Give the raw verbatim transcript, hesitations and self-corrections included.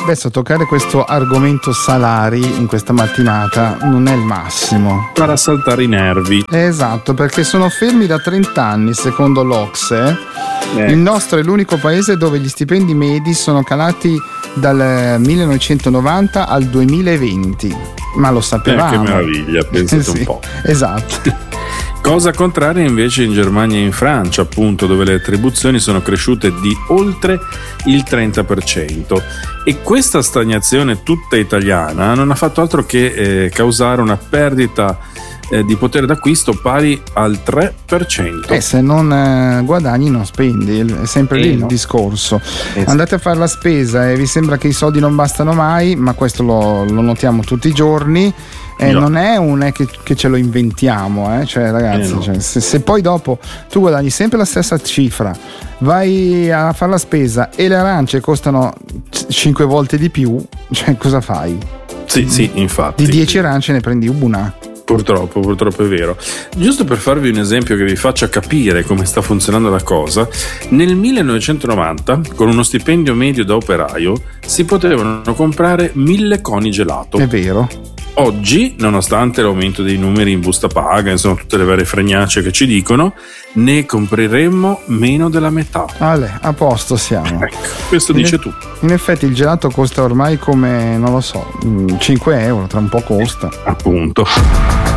Adesso toccare questo argomento salari in questa mattinata non è il massimo. Farà saltare i nervi. Esatto, perché sono fermi da trenta anni, secondo l'O C S E. Eh. Il nostro è l'unico paese dove gli stipendi medi sono calati dal millenovecentonovanta al duemilaventi. Ma lo sapevamo. Eh, che meraviglia, pensate sì, un po'. Esatto. Cosa contraria invece in Germania e in Francia, appunto, dove le retribuzioni sono cresciute di oltre il trenta per cento. E questa stagnazione tutta italiana non ha fatto altro che eh, causare una perdita eh, di potere d'acquisto pari al tre per cento. E se non eh, guadagni non spendi, è sempre lì eh, il no. discorso. Eh, Andate a fare la spesa e vi sembra che i soldi non bastano mai, ma questo lo, lo notiamo tutti i giorni. Eh, no. Non è un è che, che ce lo inventiamo, eh? Cioè ragazzi, Eh, no. cioè, se, se poi dopo tu guadagni sempre la stessa cifra, vai a fare la spesa e le arance costano cinque volte di più, cioè cosa fai? Sì, sì, infatti. Di dieci arance ne prendi una. Purtroppo, purtroppo è vero. Giusto per farvi un esempio che vi faccia capire come sta funzionando la cosa, nel millenovecentonovanta, con uno stipendio medio da operaio, si potevano comprare mille coni gelato. È vero. Oggi, nonostante l'aumento dei numeri in busta paga, insomma tutte le varie fregnacce che ci dicono, ne compreremmo meno della metà. Ale, a posto siamo. Ecco, questo In dice eff- tutto. In effetti il gelato costa ormai come, non lo so, cinque euro, tra un po' costa. Appunto.